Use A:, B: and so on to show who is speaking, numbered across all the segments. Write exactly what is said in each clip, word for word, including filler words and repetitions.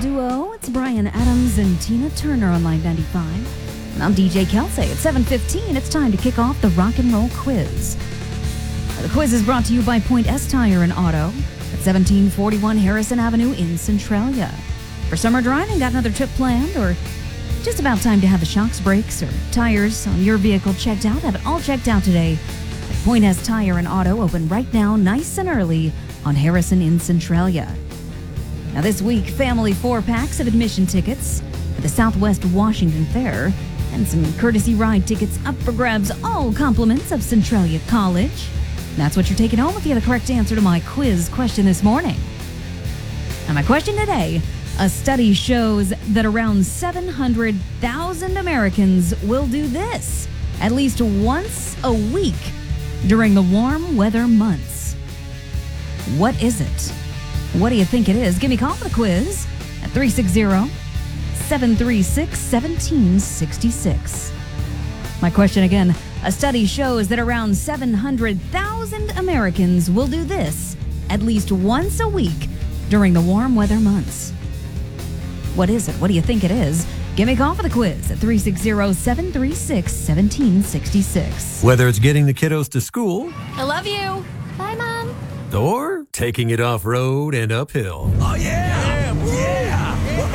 A: duo. It's Brian Adams and Tina Turner on Line ninety-five. And I'm D J Kelsey. At seven fifteen, it's time to kick off the rock and roll quiz. The quiz is brought to you by Point S Tire and Auto at seventeen forty-one Harrison Avenue in Centralia. For summer driving, got another trip planned, or just about time to have the shocks, brakes, or tires on your vehicle checked out? Have it all checked out today at Point S Tire and Auto, open right now, nice and early on Harrison in Centralia. Now this week, family four-packs of admission tickets for the Southwest Washington Fair and some courtesy ride tickets up for grabs, all compliments of Centralia College. That's what you're taking home if you have the correct answer to my quiz question this morning. And my question today, a study shows that around seven hundred thousand Americans will do this at least once a week during the warm weather months. What is it? What do you think it is? Give me a call for the quiz at three six zero, seven three six, one seven six six. My question again, a study shows that around seven hundred thousand Americans will do this at least once a week during the warm weather months. What is it? What do you think it is? Give me a call for the quiz at three six zero, seven three six, one seven six six.
B: Whether it's getting the kiddos to school,
A: I love you. Bye, Mom.
B: or taking it off-road and uphill.
C: Oh, yeah! Yeah! Yeah!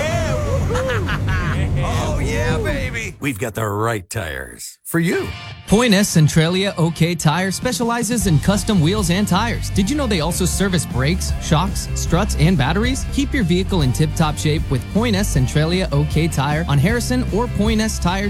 C: Oh, yeah, baby!
B: We've got the right tires for you.
D: Point S Centralia OK Tire specializes in custom wheels and tires. Did you know they also service brakes, shocks, struts, and batteries? Keep your vehicle in tip-top shape with Point S Centralia OK Tire on Harrison or point s tire